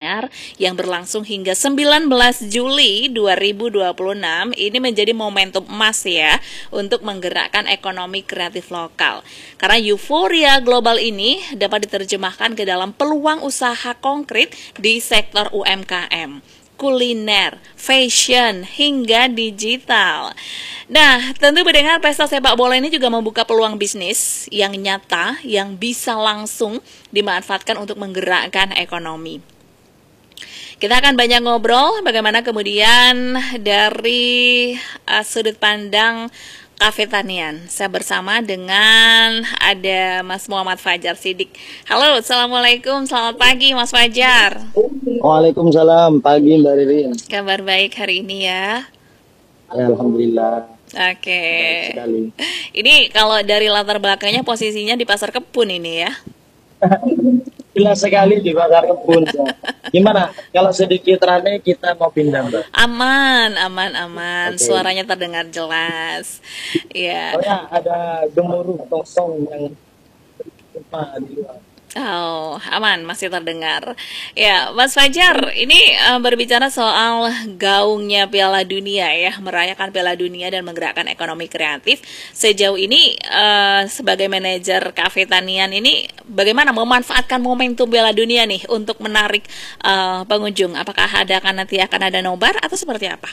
kuliner yang berlangsung hingga 19 Juli 2026 ini menjadi momentum emas ya untuk menggerakkan ekonomi kreatif lokal. Karena euforia global ini dapat diterjemahkan ke dalam peluang usaha konkret di sektor UMKM, kuliner, fashion, hingga digital. Nah, tentu mendengar pesta sepak bola ini juga membuka peluang bisnis yang nyata, yang bisa langsung dimanfaatkan untuk menggerakkan ekonomi. Kita akan banyak ngobrol bagaimana kemudian dari sudut pandang Cafe Tanian. Saya bersama dengan ada Mas Muhammad Fajar Siddiq. Halo, Assalamualaikum, selamat pagi Mas Fajar. Waalaikumsalam, pagi Mbak Ririn. Kabar baik hari ini ya? Ya, Alhamdulillah. Oke. Baik sekali. Ini kalau dari latar belakangnya posisinya di Pasar Kebun ini ya? Jelas sekali di pasar kebun. Gimana? Kalau sedikit rame kita mau pindah, Mbak. Aman. Oke. Suaranya terdengar jelas. Ya. Oh ya, ada gemuruh tongsong yang di luar. Oh, aman, masih terdengar. Ya, Mas Fajar, ini berbicara soal gaungnya Piala Dunia ya, merayakan Piala Dunia dan menggerakkan ekonomi kreatif. Sejauh ini sebagai manajer Cafe Tanian ini bagaimana memanfaatkan momentum Piala Dunia nih untuk menarik pengunjung? Apakah nanti akan ada nobar atau seperti apa?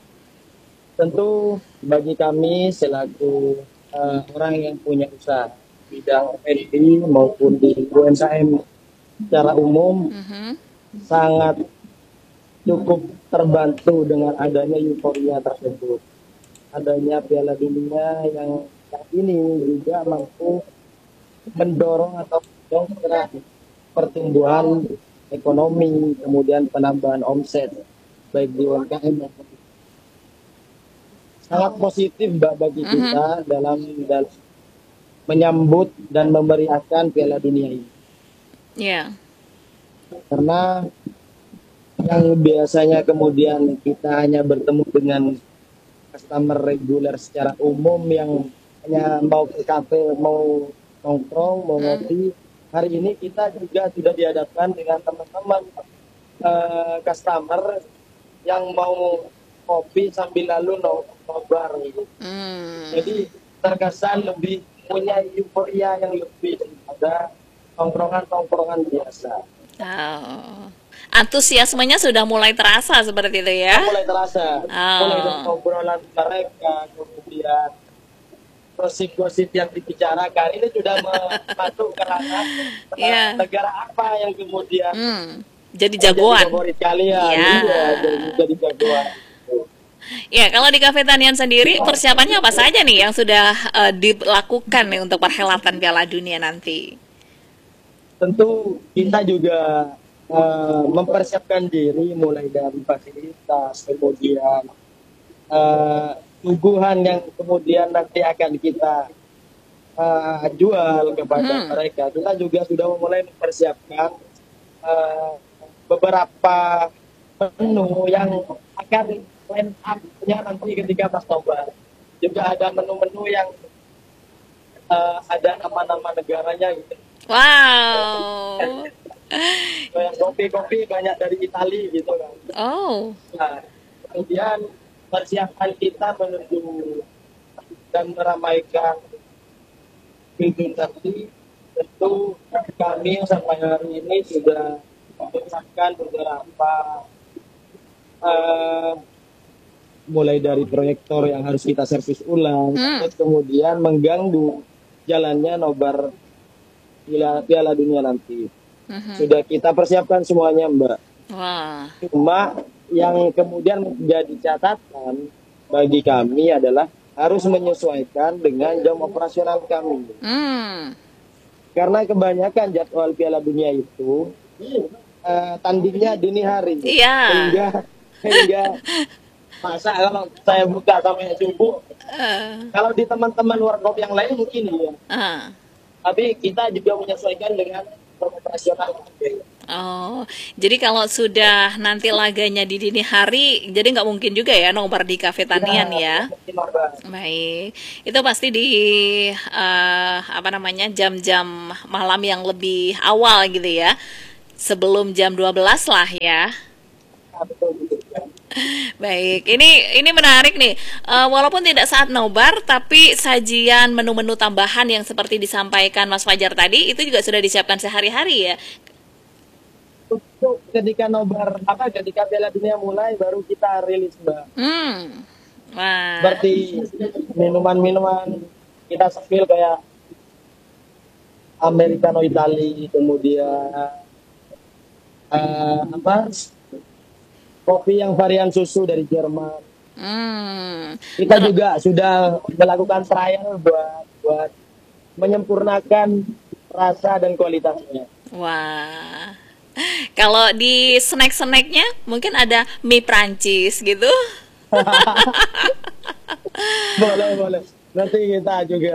Tentu bagi kami selaku orang yang punya usaha bidang F&B maupun di UMKM secara umum sangat cukup terbantu dengan adanya euforia tersebut. Adanya Piala Dunia yang ini juga mampu mendorong atau mendongkrak pertumbuhan ekonomi, kemudian penambahan omset baik di UMKM maupun sangat positif Mbak bagi kita dalam menyambut dan memeriahkan Piala Dunia ini. Ya. Karena yang biasanya kemudian kita hanya bertemu dengan customer reguler secara umum yang hanya mau ke kafe, mau nongkrong, mau ngopi. Hari ini kita juga sudah dihadapkan dengan teman-teman customer yang mau kopi sambil lalu nobar. Jadi terkesan lebih punya euforia yang lebih daripada tongkrongan-tongkrongan biasa. Oh. Antusiasmenya sudah mulai terasa seperti itu ya? Mulai terasa, mulai dari obrolan mereka, kemudian gosip-gosip yang dibicarakan ini sudah masuk ke ranah negara apa yang kemudian jadi jagoan. Jadi favorit kalian, jadi jagoan. Ya, kalau di Cafe Tanian sendiri persiapannya apa saja nih yang sudah dilakukan nih untuk perhelatan Piala Dunia nanti? Tentu kita juga mempersiapkan diri mulai dari fasilitas, kemudian suguhan yang kemudian nanti akan kita jual kepada mereka. Kita juga sudah mulai mempersiapkan beberapa menu yang akan line up-nya nanti ketika pas nobar. Juga ada menu-menu yang ada nama-nama negaranya gitu. Wow. Kayak kopi-kopi banyak dari Italia gitu kan. Oh. Nah, kemudian persiapan kita menuju dan meramaikan minggu nanti, tentu kami sampai hari ini sudah menyiapkan beberapa mulai dari proyektor yang harus kita servis ulang, terus kemudian mengganggu jalannya nobar Piala Dunia nanti. Sudah kita persiapkan semuanya, Mbak. Wah. Cuma yang kemudian menjadi catatan bagi kami adalah harus menyesuaikan dengan jam operasional kami. Karena kebanyakan jadwal Piala Dunia itu tandingnya dini hari. Iya. Hingga masa kalau saya buka sampai subuh, kalau di teman-teman warkop yang lain mungkin ya. Tapi kita juga menyesuaikan dengan operasional. Oh, jadi kalau sudah nanti laganya di dini hari, jadi nggak mungkin juga ya nobar di Cafe Tanian ya? Baik, itu pasti di jam-jam malam yang lebih awal gitu ya. sebelum jam 12 lah ya. Nah, betul, betul. Baik, ini menarik nih. Walaupun tidak saat nobar, tapi sajian menu-menu tambahan yang seperti disampaikan Mas Fajar tadi itu juga sudah disiapkan sehari-hari ya. Untuk ketika nobar apa ketika Piala Dunia mulai baru kita rilis Mbak. Hmm, wah, Seperti minuman-minuman kita sepil kayak Americano Italia, kemudian apa kopi yang varian susu dari Jerman. hmm, Kita juga sudah melakukan trial buat buat menyempurnakan rasa dan kualitasnya. wah. Kalau di snack-snacknya mungkin ada mie Prancis gitu. Boleh, boleh. Nanti kita juga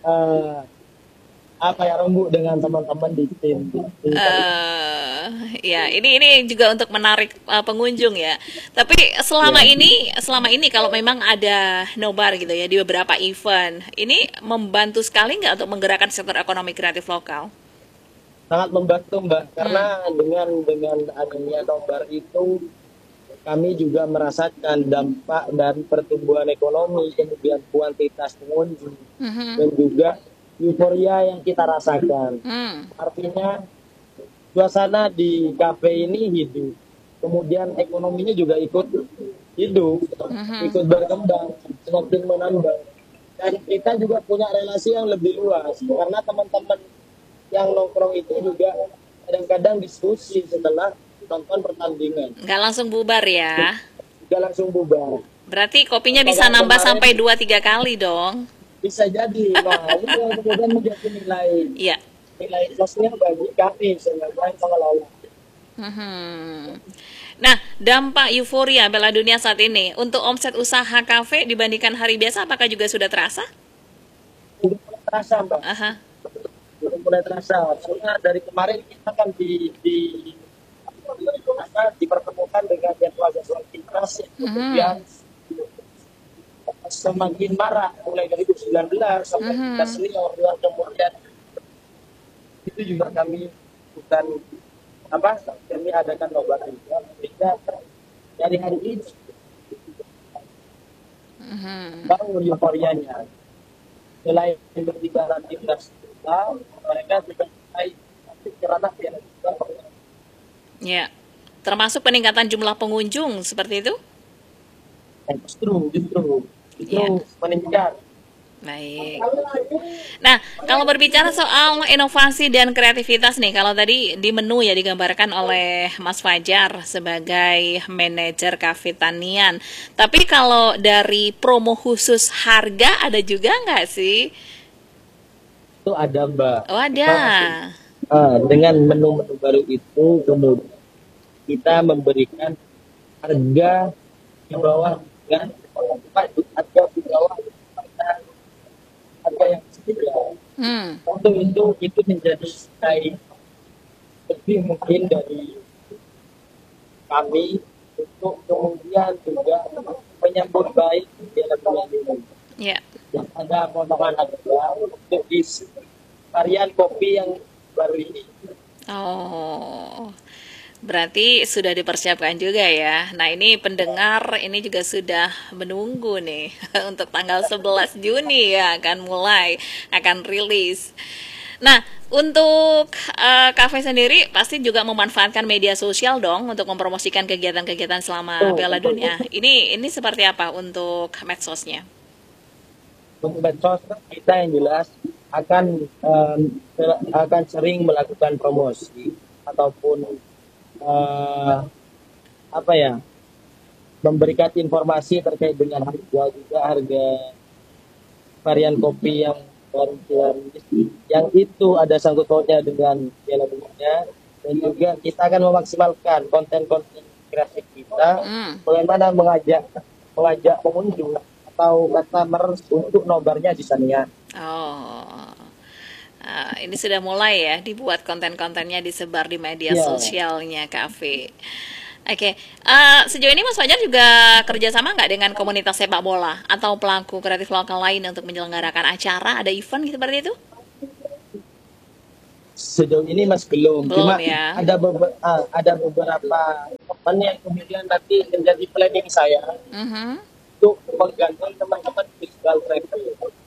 apa ya rembuk dengan teman-teman di tim. eh Ya, ini juga untuk menarik pengunjung ya. Tapi Ya, selama ini kalau memang ada nobar gitu ya di beberapa event, ini membantu sekali nggak untuk menggerakkan sektor ekonomi kreatif lokal? sangat membantu Mbak karena Hmm, dengan adanya nobar itu kami juga merasakan dampak dari pertumbuhan ekonomi, kemudian kuantitas pengunjung mhm, dan juga euforia yang kita rasakan. hmm, Artinya suasana di kafe ini hidup. Kemudian ekonominya juga ikut hidup, mhm. ikut berkembang, semakin menambah. Dan kita juga punya relasi yang lebih luas karena teman-teman yang nongkrong itu juga kadang-kadang diskusi setelah nonton pertandingan. Nggak langsung bubar ya. Juga langsung bubar. Berarti kopinya bisa Apakah nambah kemarin sampai 2 3 kali dong. bisa jadi, nah ini yang kemudian menjadi nilai Iya. nilai plusnya bagi kami sebagai pengelola. Mhm. Nah, dampak euforia Piala Dunia saat ini untuk omset usaha kafe dibandingkan hari biasa apakah juga sudah terasa? Sudah mulai terasa, Mbak. Aha. Sudah mulai terasa. Soalnya dari kemarin kita kan dipertemukan dengan jadwal-jadwal timnas yang kemudian Mhm. semakin marak mulai dari 2019 sampai kita Mhm. senior yang kemudian itu juga kami bukan apa kami adakan nobar juga sehingga dari hari ini Mhm. bangun euforianya selain berbicara timnas kita mereka juga mulai masuk ke ranah piala dunia. Ya. Termasuk peningkatan jumlah pengunjung seperti itu? Justru Ya. meningkat. Baik. Nah, kalau berbicara soal inovasi dan kreativitas nih, kalau tadi di menu ya digambarkan oleh Mas Fajar sebagai manajer kafe tanian. Tapi kalau dari promo khusus harga ada juga nggak sih? Itu ada Mbak. Oh ada. Nah, dengan menu-menu baru itu kemudian kita memberikan harga di bawah dengan harga di bawah harga yang sedia. Hmm, Untuk itu menjadi nilai lebih mungkin dari kami untuk kemudian juga menyambut baik Piala Dunia ini. ya. Yang ada potongan harga untuk di varian kopi yang baru ini. Oh. Berarti sudah dipersiapkan juga ya. Nah, ini pendengar ini juga sudah menunggu nih untuk tanggal 11 Juni ya akan rilis. Nah, untuk kafe sendiri pasti juga memanfaatkan media sosial dong untuk mempromosikan kegiatan-kegiatan selama Betul, Piala betul. Dunia. Ini seperti apa untuk medsosnya? Untuk medsos kita yang jelas akan akan sering melakukan promosi ataupun eh, apa ya memberikan informasi terkait dengan harga juga harga varian kopi yang baru dirilis yang itu ada sangkut pautnya dengan Piala Dunia dan juga kita akan memaksimalkan konten-konten kreatif kita Hmm. bagaimana mengajak mengajak pengunjung atau customer untuk nobarnya di sana. Oh. Ini sudah mulai ya dibuat konten-kontennya disebar di media Ya, sosialnya kafe. Oke, sejauh ini Mas Fajar juga kerjasama nggak dengan komunitas sepak bola atau pelaku kreatif lokal lain untuk menyelenggarakan acara, ada event gitu seperti itu? Sejauh ini mas belum. Belum Cuma ya? ada beberapa teman yang kemudian nanti menjadi planning saya Mhm. untuk menggandeng teman-teman digital travel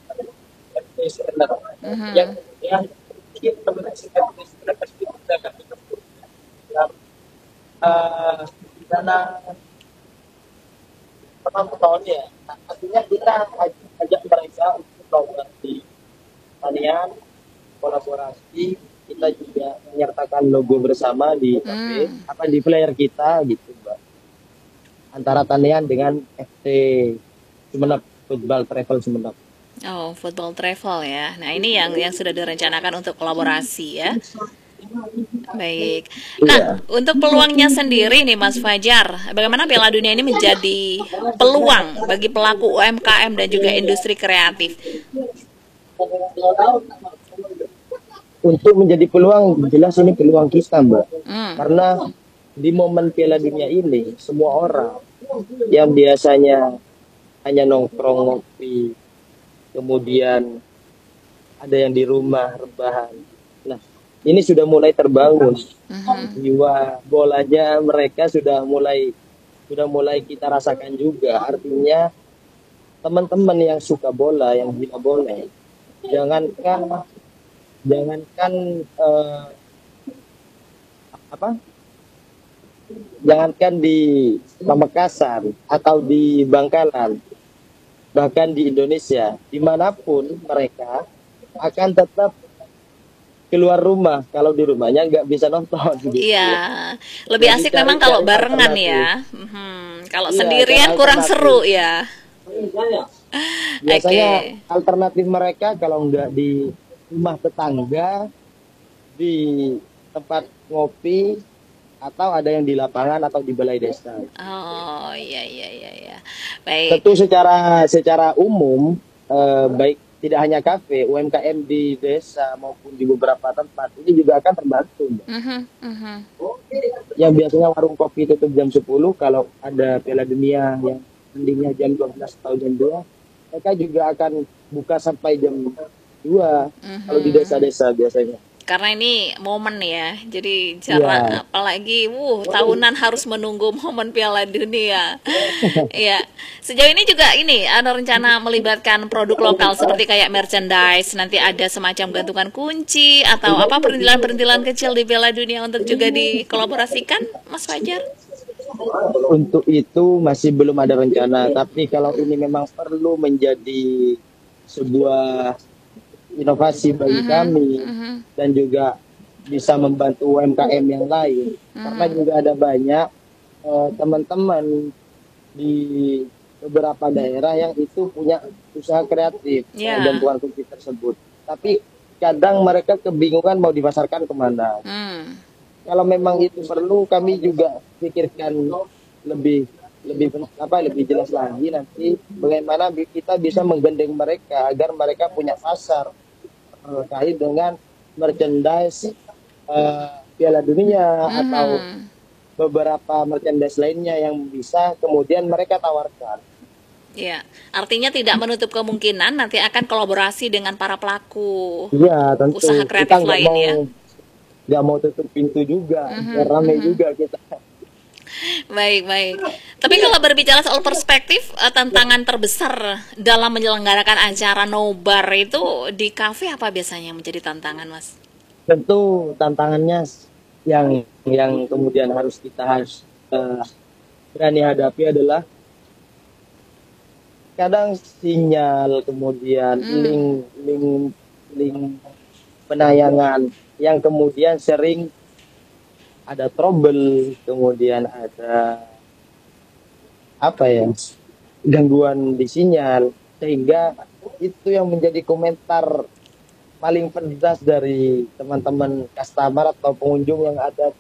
yang Mhm. kemudian ingin menyaksikan destinasi kita dalam dana penonton ya. Nah, artinya kita ajak mereka untuk kolaborasi pertanian, kolaborasi, kita juga menyertakan logo bersama di kafe, Hmm. apa di flyer kita gitu, Mbak. Antara Tanian dengan FC Sumenep, Football Travel Sumenep. Oh, football travel ya. Nah, ini yang sudah direncanakan untuk kolaborasi ya. Baik. Nah, Iya. untuk peluangnya sendiri nih Mas Fajar, bagaimana Piala Dunia ini menjadi peluang bagi pelaku UMKM dan juga industri kreatif? Untuk menjadi peluang, jelas ini peluang kita, Mbak. Hmm. Karena di momen Piala Dunia ini, semua orang yang biasanya hanya nongkrong ngopi, kemudian ada yang di rumah rebahan. Nah, ini sudah mulai terbangun Mhm. jiwa bolanya, mereka sudah mulai kita rasakan juga. Artinya teman-teman yang suka bola, yang gila bola, jangankan jangankan apa? Jangankan di Pamekasan atau di Bangkalan, bahkan di Indonesia, dimanapun mereka akan tetap keluar rumah kalau di rumahnya nggak bisa nonton Iya, gitu. lebih Jadi asik memang kalau cari-cari barengan alternatif. ya. Mhm. Kalau Iya, cari sendirian kurang alternatif. seru ya. Biasanya Oke. alternatif mereka kalau nggak di rumah tetangga, di tempat ngopi, atau ada yang di lapangan atau di balai desa. Oh, iya iya iya iya. Baik. Tentu secara umum, baik tidak hanya kafe, UMKM di desa maupun di beberapa tempat ini juga akan terbantu, Mbak. Mhm, mhm. Yang biasanya warung kopi tutup jam 10, kalau ada Piala Dunia yang tandingnya jam 12 atau jam 2, mereka juga akan buka sampai jam 2 kalau di Mhm. desa-desa biasanya. Karena ini momen ya, jadi jarang, Iya, apalagi tahunan harus menunggu momen Piala Dunia. Ya, sejauh ini juga ini ada rencana melibatkan produk lokal seperti kayak merchandise, nanti ada semacam gantungan kunci atau apa perintilan-perintilan kecil di Piala Dunia untuk juga dikolaborasikan, Mas Fajar? untuk itu masih belum ada rencana, tapi kalau ini memang perlu menjadi sebuah inovasi bagi Mhm, kami mhm, dan juga bisa membantu UMKM yang lain, karena mhm. juga ada banyak teman-teman di beberapa daerah yang itu punya usaha kreatif Ya, gantungan kunci tersebut, tapi kadang mereka kebingungan mau dipasarkan kemana. hmm, Kalau memang itu perlu, kami juga pikirkan lebih lebih jelas lagi nanti bagaimana kita bisa menggandeng mereka agar mereka punya pasar terkait dengan merchandise Piala Dunia atau mhm. beberapa merchandise lainnya yang bisa kemudian mereka tawarkan. Ya, artinya tidak menutup kemungkinan nanti akan kolaborasi dengan para pelaku Iya, tentu usaha kita kreatif lain ya. nggak mau tutup pintu juga, biar Mhm, rame mhm. juga kita. Baik, baik. Tapi kalau berbicara soal perspektif, tantangan terbesar dalam menyelenggarakan acara nobar itu di kafe apa biasanya yang menjadi tantangan, Mas? Tentu tantangannya yang kemudian harus eh, berani hadapi adalah kadang sinyal, kemudian Hmm, link penayangan yang kemudian sering ada trouble, kemudian ada apa ya, gangguan di sinyal, sehingga itu yang menjadi komentar paling pedas dari teman-teman customer atau pengunjung yang ada.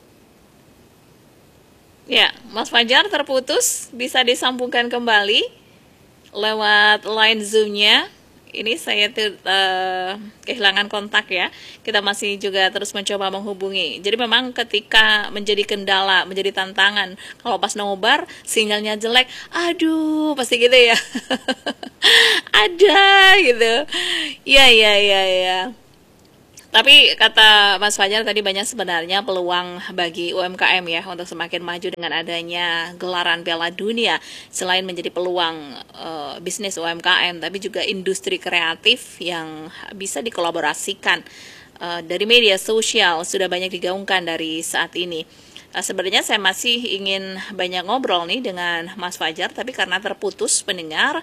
ya, Mas Fajar terputus, bisa disambungkan kembali lewat line Zoom-nya. Ini saya kehilangan kontak ya. Kita masih juga terus mencoba menghubungi. Jadi memang ketika menjadi kendala, menjadi tantangan, kalau pas nobar sinyalnya jelek, aduh pasti gitu ya. Ada gitu. Ya ya ya ya. Tapi kata Mas Fajar tadi banyak sebenarnya peluang bagi UMKM ya untuk semakin maju dengan adanya gelaran Piala Dunia. Selain menjadi peluang bisnis UMKM, tapi juga industri kreatif yang bisa dikolaborasikan dari media sosial sudah banyak digaungkan dari saat ini. Sebenarnya saya masih ingin banyak ngobrol nih dengan Mas Fajar, tapi karena terputus pendengar,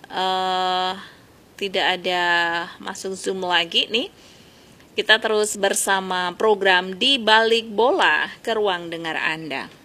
tidak ada masuk Zoom lagi nih. Kita terus bersama program Di Balik Bola ke ruang dengar Anda.